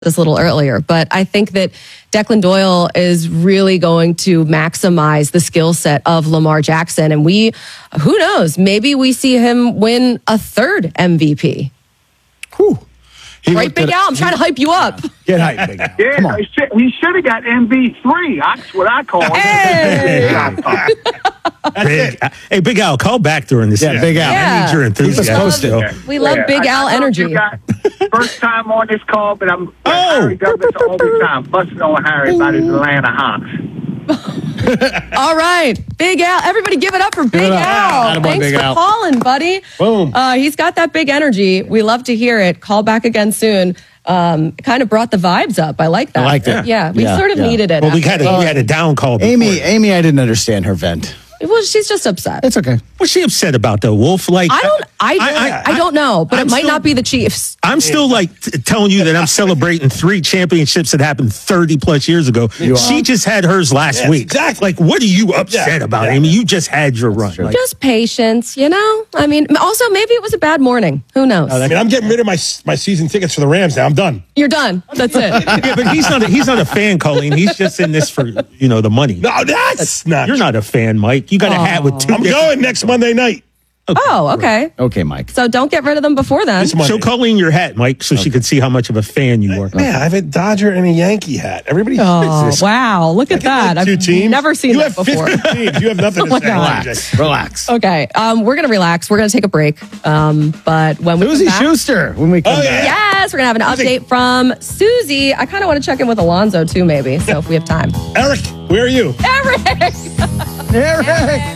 this a little earlier, but I think that Declan Doyle is really going to maximize the skill set of Lamar Jackson. And who knows, maybe we see him win a third MVP. Whew. Right, Big Al? I'm trying to hype you up. Get hype, Big Al. Yeah, Come on. he should have got MV3. That's what I call it. Hey! Hey, Big Al, call back during this. Yeah, Big Al. I need your enthusiasm. We love Big Al energy. First time on this call, but I'm Harry Douglas all the time, busting on Harry about his Atlanta Hawks. All right, Big Al. Everybody give it up for Big Al. Attaboy, Thanks Big for Al. calling, buddy. Boom. He's got that big energy. We love to hear it. Call back again soon. Kind of brought the vibes up. I like that. I like that. Yeah, we sort of needed it. Well, we had a down call before. Amy, I didn't understand her vent. Well, she's just upset. It's okay. What's she upset about, though, Wolf? Like, I don't know, but it might not be the Chiefs. I'm still telling you that I'm celebrating 3 championships that happened 30 plus years ago. She just had hers last week. Exactly. Like, what are you upset about, Amy? You just had your run. Like, Just patience, you know? I mean, also, maybe it was a bad morning. Who knows? I mean, I'm getting rid of my season tickets for the Rams now. I'm done. You're done. That's it. yeah, but he's not a fan, Colleen. He's just in this for, the money. No, that's not. You're not a fan, Mike. You got a hat with 2 I'm going next Monday night. Oh, okay. Okay, Mike. So don't get rid of them before then. This Monday. Show Colleen your hat, Mike, so she can see how much of a fan you are. Man, I have a Dodger and a Yankee hat. Everybody sees this. Wow. Look at that. Like 2 teams. I've never seen that before. You have 50 teams. You have nothing to say. Relax. Okay. We're going to relax. We're going to take a break. But when we Susie come back, Schuster, when we come back. yes, we're going to have an update from Susie. I kind of want to check in with Alonzo, too, maybe. So if we have time. Eric, where are you? Eric!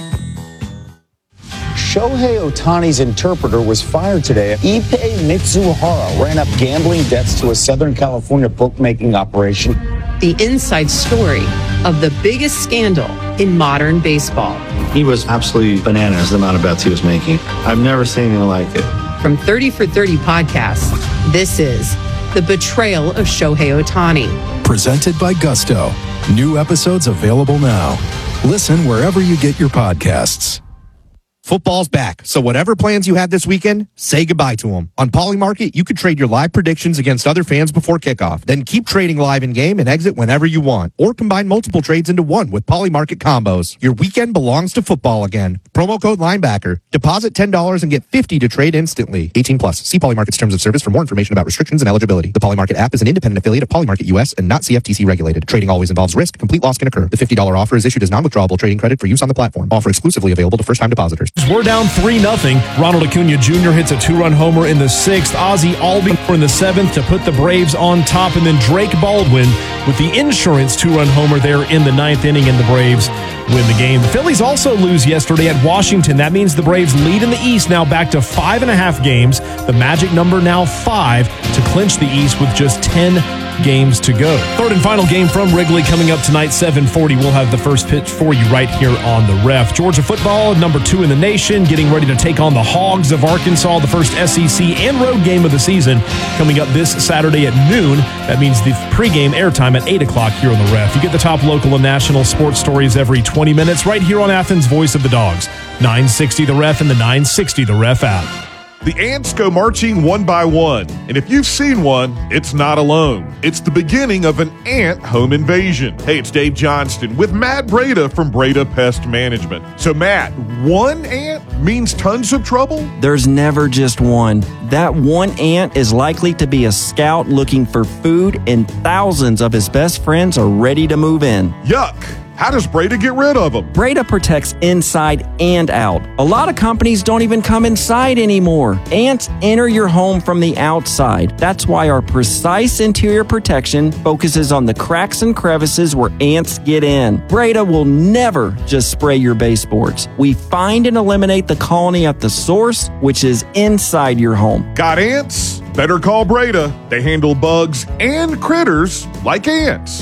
Shohei Ohtani's interpreter was fired today. Ippei Mitsuhara ran up gambling debts to a Southern California bookmaking operation. The inside story of the biggest scandal in modern baseball. He was absolutely bananas, the amount of bets he was making. I've never seen anything like it. From 30 for 30 podcasts, this is The Betrayal of Shohei Ohtani. Presented by Gusto. New episodes available now. Listen wherever you get your podcasts. Football's back, so whatever plans you had this weekend, say goodbye to them. On Polymarket, you could trade your live predictions against other fans before kickoff. Then keep trading live in-game and exit whenever you want. Or combine multiple trades into one with Polymarket combos. Your weekend belongs to football again. Promo code Linebacker. Deposit $10 and get $50 to trade instantly. 18 plus. See Polymarket's terms of service for more information about restrictions and eligibility. The Polymarket app is an independent affiliate of Polymarket US and not CFTC regulated. Trading always involves risk. Complete loss can occur. The $50 offer is issued as non-withdrawable trading credit for use on the platform. Offer exclusively available to first-time depositors. We're down 3-0. Ronald Acuna Jr. hits a 2-run homer in the 6th. Ozzie Albies in the 7th to put the Braves on top. And then Drake Baldwin with the insurance 2-run homer there in the 9th inning, and the Braves win the game. The Phillies also lose yesterday at Washington. That means the Braves lead in the East now back to 5.5 games. The magic number now 5 to clinch the East with just 10 games to go. Third and final game from Wrigley coming up tonight, 7:40. We'll have the first pitch for you right here on the Ref. Georgia football, number 2 in the nation, getting ready to take on the Hogs of Arkansas, the first SEC and road game of the season, coming up this Saturday at noon. That means the pregame airtime at 8 o'clock here on the Ref. You get the top local and national sports stories every 20 minutes right here on Athens' Voice of the Dogs. 960 The Ref and the 960 The Ref app. The ants go marching one by one, and if you've seen one, it's not alone. It's the beginning of an ant home invasion. Hey, it's Dave Johnston with Matt Breda from Breda Pest Management. So Matt, one ant means tons of trouble? There's never just one. That one ant is likely to be a scout looking for food, and thousands of his best friends are ready to move in. Yuck! How does Breda get rid of them? Breda protects inside and out. A lot of companies don't even come inside anymore. Ants enter your home from the outside. That's why our precise interior protection focuses on the cracks and crevices where ants get in. Breda will never just spray your baseboards. We find and eliminate the colony at the source, which is inside your home. Got ants? Better call Breda. They handle bugs and critters like ants.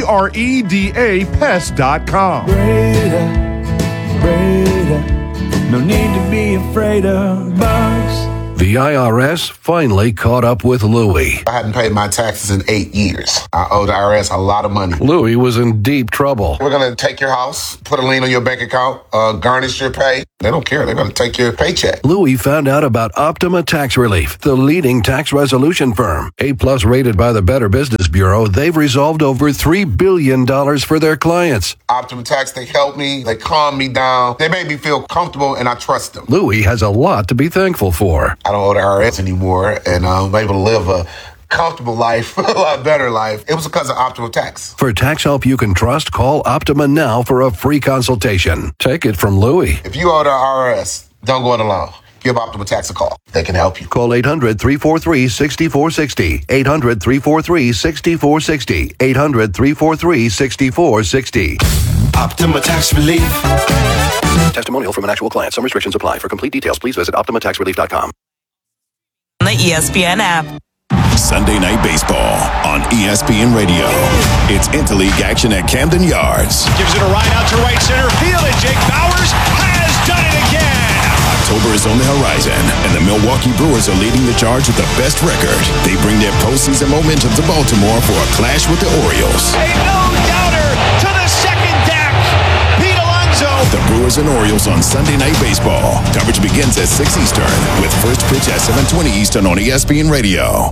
BREDA Pest.com. Breda, no need to be afraid of bugs. The IRS finally caught up with Louie. I hadn't paid my taxes in 8 years. I owe the IRS a lot of money. Louie was in deep trouble. We're going to take your house, put a lien on your bank account, garnish your pay. They don't care. They're going to take your paycheck. Louie found out about Optima Tax Relief, the leading tax resolution firm. A-plus rated by the Better Business Bureau, they've resolved over $3 billion for their clients. Optima Tax, they helped me. They calmed me down. They made me feel comfortable, and I trust them. Louie has a lot to be thankful for. I don't owe the IRS anymore, and I'm able to live a comfortable life, a lot better life. It was because of Optima Tax. For tax help you can trust, call Optima now for a free consultation. Take it from Louie. If you owe the IRS, don't go it alone. Give Optima Tax a call. They can help you. Call 800-343-6460. 800-343-6460. 800-343-6460. Optima Tax Relief. Testimonial from an actual client. Some restrictions apply. For complete details, please visit OptimaTaxRelief.com. On the ESPN app. Sunday Night Baseball on ESPN Radio. It's interleague action at Camden Yards. Gives it a ride out to right center field, and Jake Bauers has done it again. October is on the horizon, and the Milwaukee Brewers are leading the charge with the best record. They bring their postseason momentum to Baltimore for a clash with the Orioles. A no-doubter to the second deck. Pete Alonso. The Brewers and Orioles on Sunday Night Baseball. Coverage begins at 6 Eastern with first pitch at 7:20 Eastern on ESPN Radio.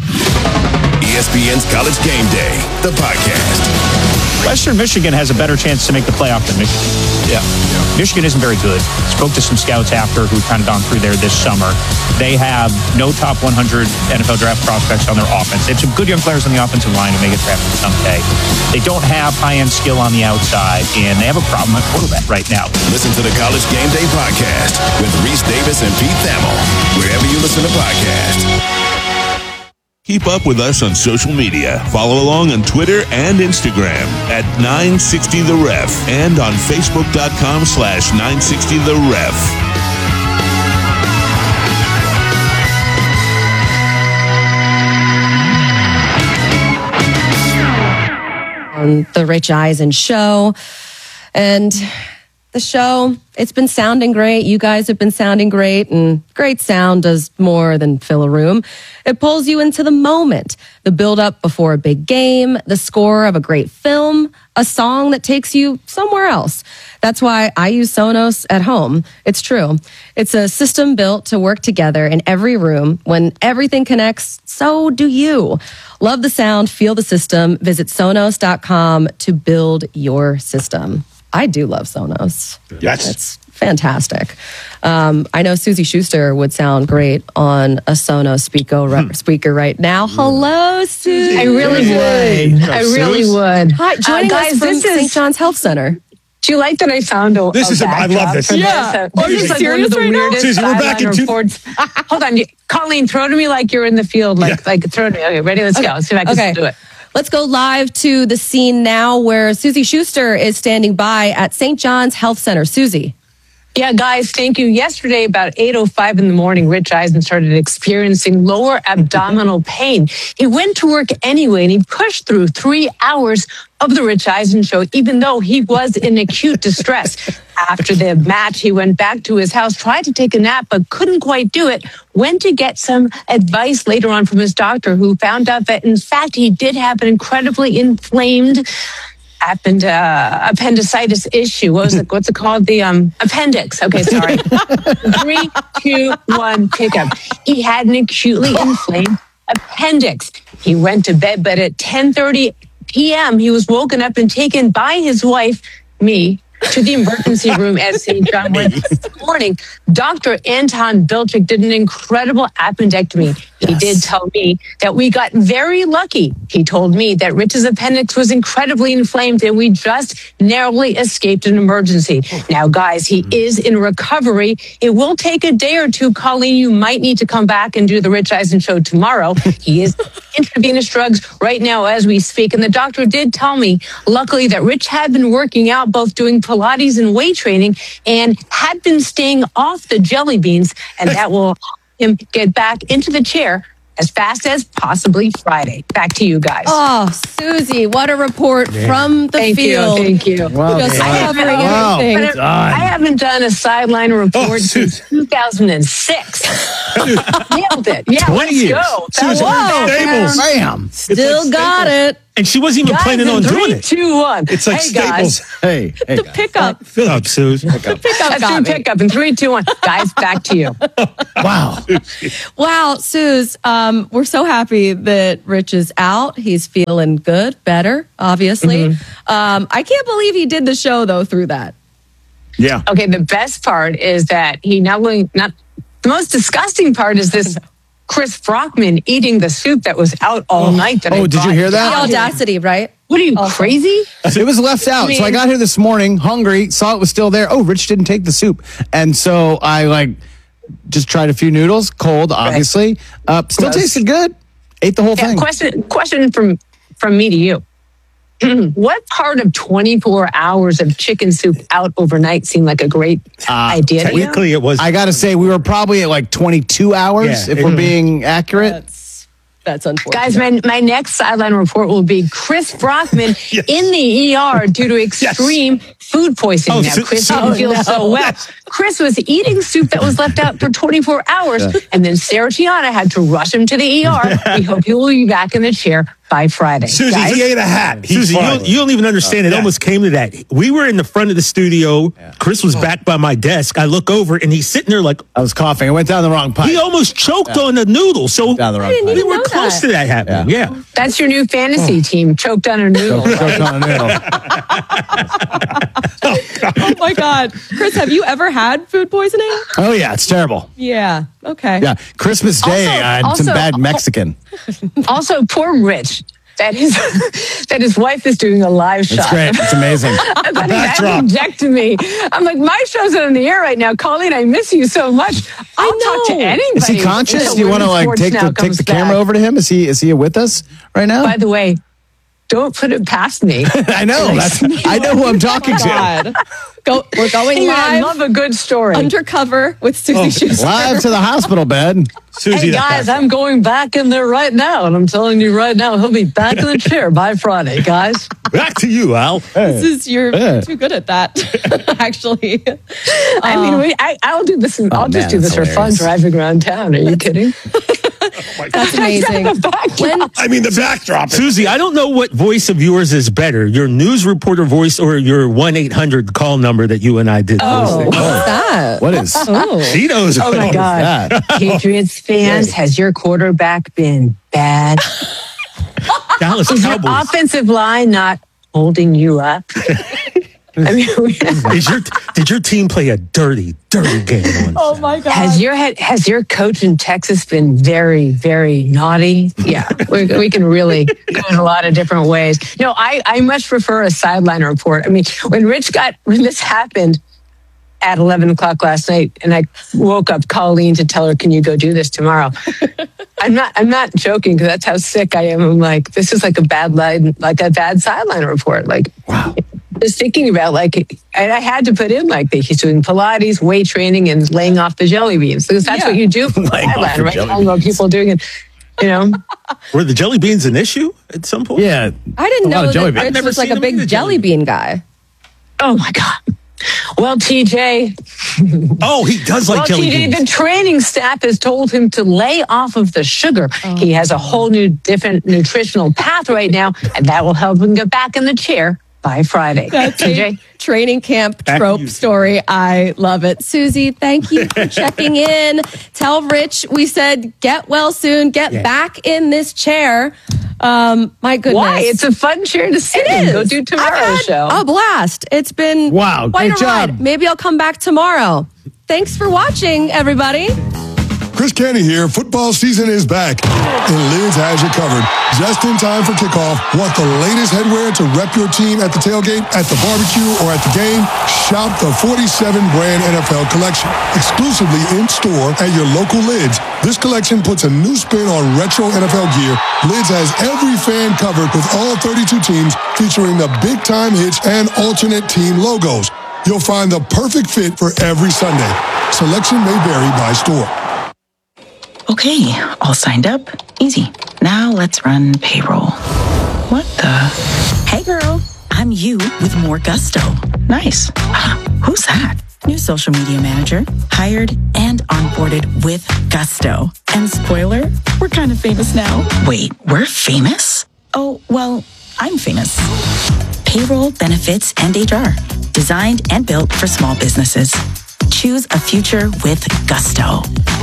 ESPN's College Game Day, the podcast. Western Michigan has a better chance to make the playoff than Michigan. Yeah. Michigan isn't very good. Spoke to some scouts after who've kind of gone through there this summer. They have no top 100 NFL draft prospects on their offense. They have some good young players on the offensive line who may get drafted someday. They don't have high-end skill on the outside, and they have a problem at quarterback right now. Listen to the College Game Day podcast with Reese Davis and Pete Thamel, wherever you listen to podcasts. Keep up with us on social media. Follow along on Twitter and Instagram at 960TheRef and on Facebook.com/960TheRef. On the Rich Eisen Show. And the show, it's been sounding great. You guys have been sounding great, and great sound does more than fill a room. It pulls you into the moment, the build-up before a big game, the score of a great film, a song that takes you somewhere else. That's why I use Sonos at home. It's true. It's a system built to work together in every room. When everything connects, so do you. Love the sound, feel the system. Visit Sonos.com to build your system. I do love Sonos. Yes. It's fantastic. I know Susie Schuster would sound great on a Sonos speaker right now. Hello, Susie. I really would. I really would. Hi, joining us from St. John's Health Center. Do you like that I found a This is I love this. Yeah. Are you serious right now? Susie, we're back in Hold on. Colleen, throw to me like you're in the field. Like throw to me. Okay, ready? Let's go. Let's see if I can do it. Let's go live to the scene now where Susie Schuster is standing by at St. John's Health Center. Susie. Yeah, guys, thank you. Yesterday, about 8:05 in the morning, Rich Eisen started experiencing lower abdominal pain. He went to work anyway, and he pushed through 3 hours of the Rich Eisen Show, even though he was in acute distress. After the match, he went back to his house, tried to take a nap, but couldn't quite do it. Went to get some advice later on from his doctor, who found out that, in fact, he did have an incredibly inflamed appendicitis issue. What's it called? The appendix. Okay, sorry. 3, 2, 1, pick up. He had an acutely inflamed appendix. He went to bed, but at 10:30 p.m., he was woken up and taken by his wife, me, to the emergency room at St. John this morning. Dr. Anton Bilchik did an incredible appendectomy. He did tell me that we got very lucky. He told me that Rich's appendix was incredibly inflamed and we just narrowly escaped an emergency. Now, guys, he is in recovery. It will take a day or two. Colleen, you might need to come back and do the Rich Eisen Show tomorrow. He is intravenous drugs right now as we speak. And the doctor did tell me, luckily, that Rich had been working out, both doing Pilates and weight training, and had been staying off the jelly beans, and that will help him get back into the chair as fast as possibly Friday. Back to you guys. Oh, Susie, what a report from the field. Thank you. Well, Just man. covering Wow. everything. But I haven't done a sideline report since 2006. Nailed it. Yeah, 20 let's years. go. Susan Staples. Bam. Still got it. And she wasn't even planning on doing it. 3, 2, 1. It's like hey, Staples. Guys. Hey, The pickup. Fill up, Susan. Pickup Let's got do me. pickup in 3, 2, 1. Guys, back to you. wow. Wow, Suze, we're so happy that Rich is out. He's feeling good, better, obviously. I can't believe he did the show, though, through that. Yeah. Okay, the best part is that the most disgusting part is this Chris Brockman eating the soup that was out all night. That Oh, did you hear The that? audacity, right? What are you, crazy? It was left out. So I got here this morning, hungry, saw it was still there. Oh, Rich didn't take the soup. And so I just tried a few noodles, cold, obviously. Still tasted good. Ate the whole thing. Question from me to you. What part of 24 hours of chicken soup out overnight seemed like a great idea to you? Technically, it was. I got to say, we were probably at like 22 hours, if we're being accurate. That's unfortunate. Guys, my next sideline report will be Chris Brockman in the ER due to extreme food poisoning. Now, Chris didn't feel so well. Chris was eating soup that was left out for 24 hours, and then Sarah Tiana had to rush him to the ER. We hope he will be back in the chair by Friday. Susie, Guys? he ate a hat. Susie, you don't even understand. It almost came to that. We were in the front of the studio. Chris was back by my desk. I look over, and he's sitting there like... I was coughing. I went down the wrong pipe. He almost choked on the noodle. So down the wrong we were close to that happening. Yeah. That's your new fantasy team, choked on a noodle. Choked on a noodle. Oh, my God. Chris, have you ever had food poisoning? Oh, yeah. It's terrible. Yeah. Okay. Yeah. Christmas Day, I had some bad Mexican. Also, poor Rich. That his wife is doing a live shot. It's great. It's amazing. I thought he had to object to me. I'm like, my show's on the air right now. Colleen, I miss you so much. I'll talk to anybody. Is he conscious? Do you want to take the camera over to him? Is he with us right now? By the way, don't put it past me. I know. I know who I'm talking to. We're going Hey, live. I love a good story. Undercover with Susie Schuster. Live to the hospital bed. Hey guys, I'm going back in there right now, and I'm telling you right now, he'll be back in the chair by Friday, guys. Back to you, Al. You're too good at that, actually. I mean, I'll do this. I'll just do this for fun, driving around town. Are you kidding? That's amazing. The backdrop. Susie, I don't know what voice of yours is better, your news reporter voice or your 1-800 call number that you and I did. What's that? What is? She knows. Oh my God. Patriots fans, has your quarterback been bad? Dallas Is your Cowboys. offensive line not holding you up? I mean, Did your team play a dirty game on? Oh my God. has your coach in Texas been very, very naughty? Yeah, we can really go in a lot of different ways. No, I much prefer a sideline report. I mean, when this happened at 11 o'clock last night, and I woke up Colleen to tell her, "Can you go do this tomorrow?" I'm not joking, because that's how sick I am. I'm like, this is like a bad sideline report. Like, wow. Just thinking about and I had to put in he's doing Pilates, weight training, and laying off the jelly beans, because that's what you do for sideline, right? I don't know people doing it. Were the jelly beans an issue at some point? Yeah. I didn't know that I've Rich never was like seen a big jelly bean guy. Oh my God. Well, TJ. Oh, he does like jelly TJ, beans. the training staff has told him to lay off of the sugar. He has a whole new different nutritional path right now, and that will help him get back in the chair by Friday. That's TJ. a training camp trope story. I love it. Susie, thank you for checking in. Tell Rich we said get well soon. Get back in this chair. My goodness. Why? It's a fun chair to sit in. Go do tomorrow's show. A blast. It's been quite great a job. ride. Maybe I'll come back tomorrow. Thanks for watching, everybody. Chris Canty here. Football season is back, and Lids has you covered. Just in time for kickoff. Want the latest headwear to rep your team at the tailgate, at the barbecue, or at the game? Shop the 47-brand NFL collection, exclusively in store at your local Lids. This collection puts a new spin on retro NFL gear. Lids has every fan covered with all 32 teams, featuring the big-time hits and alternate team logos. You'll find the perfect fit for every Sunday. Selection may vary by store. Okay, all signed up. Easy. Now let's run payroll. What the? Hey girl, I'm you with more gusto. Nice. Who's that? New social media manager, hired and onboarded with gusto. And spoiler, we're kind of famous now. Wait, we're famous? Oh, well, I'm famous. Payroll, benefits, and HR. Designed and built for small businesses. Choose a future with gusto.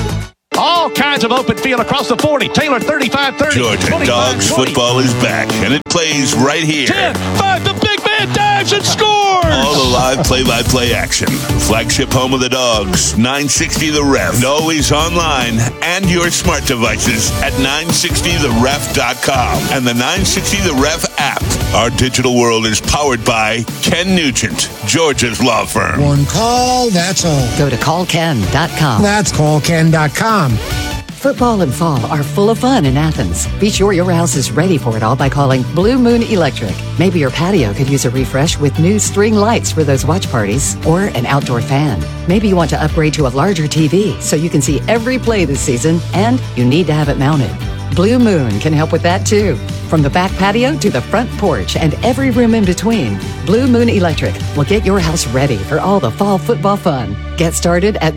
All kinds of open field across the 40. Taylor 35-30. Georgia Dogs football is back, and it plays right here. 10-5, the big man dives and scores! All the live play-by-play action. Flagship home of the Dogs, 960 The Ref. And always online and your smart devices at 960theref.com and the 960 The Ref app. Our digital world is powered by Ken Nugent, Georgia's law firm. One call, that's all. Go to callken.com. That's callken.com. Football and fall are full of fun in Athens. Be sure your house is ready for it all by calling Blue Moon Electric. Maybe your patio could use a refresh with new string lights for those watch parties or an outdoor fan. Maybe you want to upgrade to a larger TV so you can see every play this season and you need to have it mounted. Blue Moon can help with that too. From the back patio to the front porch and every room in between, Blue Moon Electric will get your house ready for all the fall football fun. Get started at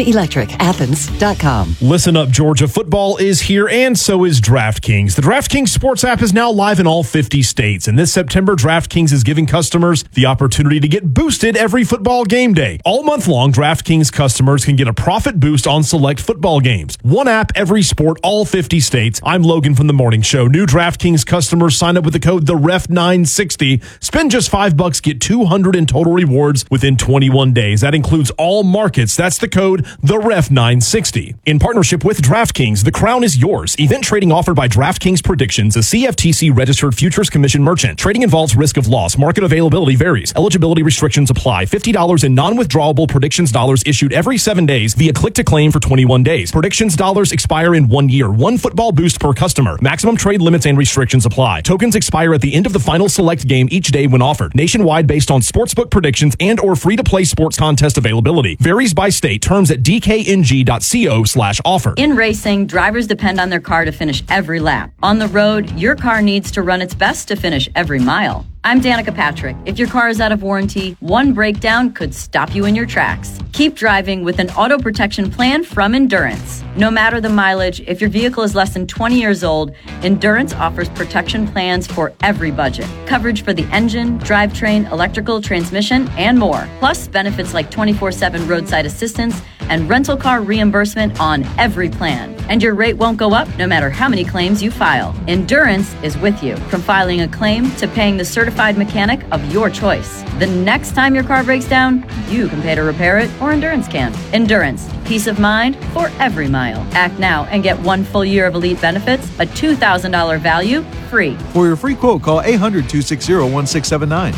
BlueMoonElectricAthens.com. Listen up, Georgia. Football is here, and so is DraftKings. The DraftKings Sports app is now live in all 50 states, and this September, DraftKings is giving customers the opportunity to get boosted every football game day. All month long, DraftKings customers can get a profit boost on select football games. One app, every sport, all 50 states. I'm Logan from The Morning Show. New DraftKings customers sign up with the code TheRef960. Spend just $5, get $200 in total rewards within 21 days. That includes all markets. That's the code TheRef960. In partnership with DraftKings, the crown is yours. Event trading offered by DraftKings Predictions, a CFTC registered futures commission merchant. Trading involves risk of loss. Market availability varies. Eligibility restrictions apply. $50 in non-withdrawable predictions dollars issued every 7 days via click to claim for 21 days. Predictions dollars expire in 1 year. One football boost per customer. Maximum trade limits and restrictions apply. Tokens expire at the end of the final select game each day when offered. Nationwide based on sportsbook predictions and or free-to-play sports contest availability. Varies by state. Terms at dkng.co/offer. In racing, drivers depend on their car to finish every lap. On the road, your car needs to run its best to finish every mile. I'm Danica Patrick. If your car is out of warranty, one breakdown could stop you in your tracks. Keep driving with an auto protection plan from Endurance. No matter the mileage, if your vehicle is less than 20 years old, Endurance offers protection plans for every budget. Coverage for the engine, drivetrain, electrical, transmission, and more. Plus benefits like 24/7 roadside assistance and rental car reimbursement on every plan. And your rate won't go up no matter how many claims you file. Endurance is with you, from filing a claim to paying the certified mechanic of your choice. The next time your car breaks down, you can pay to repair it, or Endurance can. Endurance, peace of mind for every mile. Act now and get 1 full year of elite benefits, a $2,000 value, free. For your free quote, call 800-260-1679.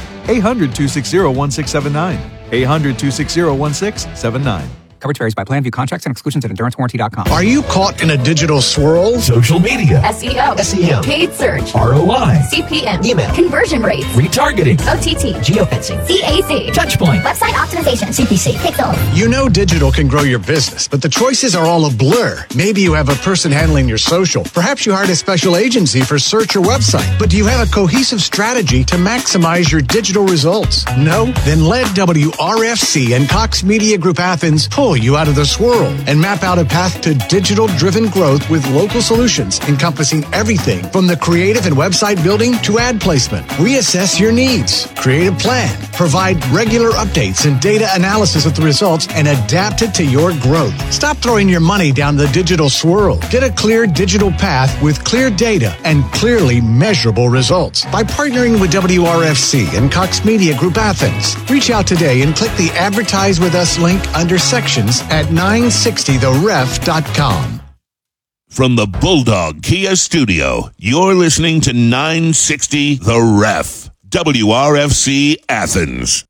800-260-1679. 800-260-1679. Coverage varies by plan. View contracts and exclusions at EnduranceWarranty.com. Are you caught in a digital swirl? Social media. SEO. SEM. Paid search. ROI. CPM. Email. Conversion rates. Retargeting. OTT. Geofencing. CAC. Touchpoint. Website optimization. CPC. Pixel. You know digital can grow your business, but the choices are all a blur. Maybe you have a person handling your social. Perhaps you hired a special agency for search or website. But do you have a cohesive strategy to maximize your digital results? No? Then let WRFC and Cox Media Group Athens pull you out of the swirl and map out a path to digital-driven growth with local solutions encompassing everything from the creative and website building to ad placement. Reassess your needs, create a plan, provide regular updates and data analysis of the results, and adapt it to your growth. Stop throwing your money down the digital swirl. Get a clear digital path with clear data and clearly measurable results by partnering with WRFC and Cox Media Group Athens. Reach out today and click the Advertise With Us link under Sections at 960theref.com. From the Bulldog Kia Studio, you're listening to 960 The Ref, WRFC Athens.